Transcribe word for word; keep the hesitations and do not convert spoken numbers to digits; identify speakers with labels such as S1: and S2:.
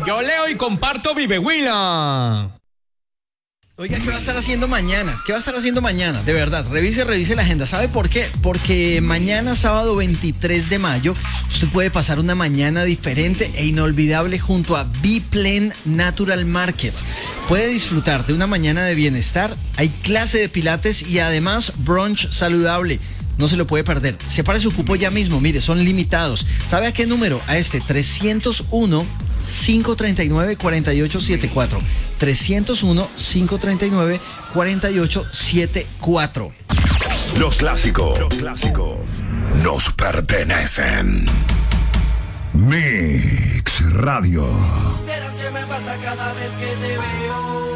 S1: Yo leo y comparto Vive Huila.
S2: Oiga, ¿qué va a estar haciendo mañana? ¿Qué va a estar haciendo mañana? De verdad, revise, revise la agenda. ¿Sabe por qué? Porque mañana, sábado veintitrés de mayo, usted puede pasar una mañana diferente e inolvidable junto a Biplen Natural Market. Puede disfrutar de una mañana de bienestar, hay clase de pilates y además brunch saludable. No se lo puede perder. Separe su cupo ya mismo, mire, son limitados. ¿Sabe a qué número? A este, trescientos uno, cinco treinta y nueve, cuarenta y ocho setenta y cuatro. trescientos uno, cinco treinta y nueve, cuarenta y ocho setenta y cuatro.
S3: Los clásicos, los clásicos nos pertenecen. Mix Radio.
S4: Verás qué me pasa cada vez que te veo.